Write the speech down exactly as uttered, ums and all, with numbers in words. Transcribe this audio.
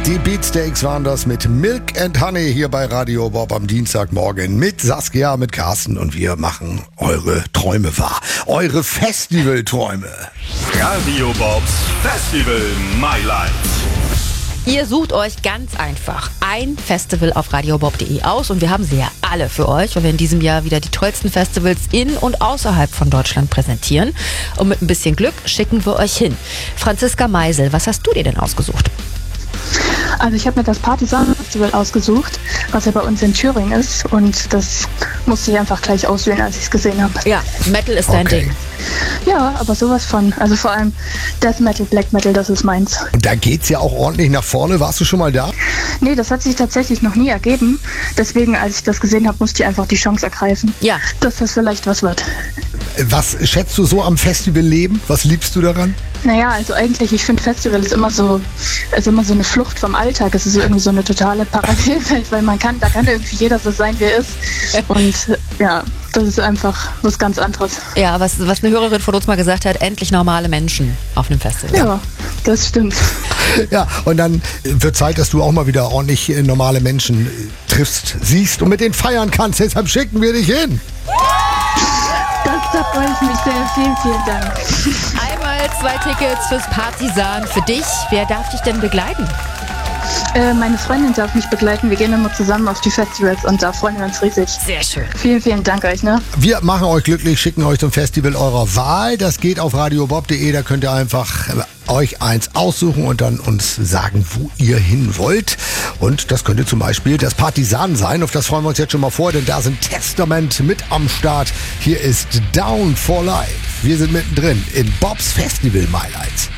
Die Beatsteaks waren das mit Milk and Honey hier bei Radio Bob am Dienstagmorgen mit Saskia, mit Carsten und wir machen eure Träume wahr. Eure Festivalträume. Radio Bobs Festival My Life. Ihr sucht euch ganz einfach ein Festival auf radiobob punkt de aus und wir haben sie ja alle für euch, weil wir in diesem Jahr wieder die tollsten Festivals in und außerhalb von Deutschland präsentieren. Und mit ein bisschen Glück schicken wir euch hin. Franziska Meisel, was hast du dir denn ausgesucht? Also ich habe mir das Partisan-Festival ausgesucht, was ja bei uns in Thüringen ist und das musste ich einfach gleich auswählen, als ich es gesehen habe. Ja, Metal ist dein Okay. Ding. Ja, aber sowas von, also vor allem Death Metal, Black Metal, das ist meins. Und da geht's ja auch ordentlich nach vorne. Warst du schon mal da? Nee, das hat sich tatsächlich noch nie ergeben, deswegen, als ich das gesehen habe, musste ich einfach die Chance ergreifen, Ja. dass das vielleicht was wird. Was schätzt du so am Festivalleben? Was liebst du daran? Naja, also eigentlich, ich finde Festival ist immer so, ist immer so eine Flucht vom Alltag. Es ist irgendwie so eine totale Parallelwelt, weil man kann, da kann irgendwie jeder so sein, wie er ist. Und äh, ja, das ist einfach was ganz anderes. Ja, was, was eine Hörerin von uns mal gesagt hat, endlich normale Menschen auf einem Festival. Ja, das stimmt. Ja, und dann wird Zeit, dass du auch mal wieder ordentlich äh, normale Menschen äh, triffst, siehst und mit denen feiern kannst. Deshalb schicken wir dich hin. Das, da freue ich mich sehr. Vielen, vielen Dank. Einmal zwei Tickets fürs Partisan für dich. Wer darf dich denn begleiten? Äh, meine Freundin darf mich begleiten. Wir gehen immer zusammen auf die Festivals und da freuen wir uns riesig. Sehr schön. Vielen, vielen Dank euch, ne? Wir machen euch glücklich, schicken euch zum Festival eurer Wahl. Das geht auf radiobob punkt de. Da könnt ihr einfach äh, euch eins aussuchen und dann uns sagen, wo ihr hin wollt. Und das könnte zum Beispiel das Partisan sein. Auf das freuen wir uns jetzt schon mal vor, denn da sind Testament mit am Start. Hier ist Down for Life. Wir sind mittendrin in Bobs Festival My Lights.